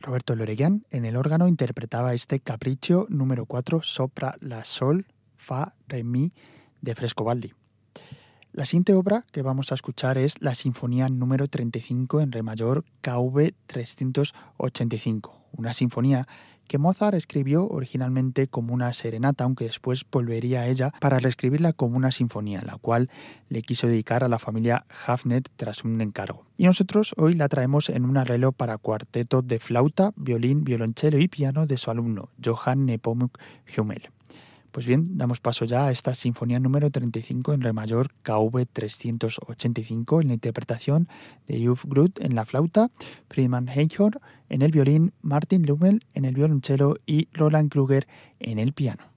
Roberto Loregan en el órgano interpretaba este Capriccio número 4 sopra la sol, fa, re, mi de Frescobaldi. La siguiente obra que vamos a escuchar es la Sinfonía número 35 en re mayor KV 385, una sinfonía que Mozart escribió originalmente como una serenata, aunque después volvería a ella para reescribirla como una sinfonía, la cual le quiso dedicar a la familia Hafner tras un encargo. Y nosotros hoy la traemos en un arreglo para cuarteto de flauta, violín, violonchelo y piano de su alumno, Johann Nepomuk Hummel. Pues bien, damos paso ya a esta Sinfonía número 35 en re mayor KV 385 en la interpretación de Yves Groot en la flauta, Friedman Eichhorn en el violín, Martin Lummel en el violonchelo y Roland Kruger en el piano.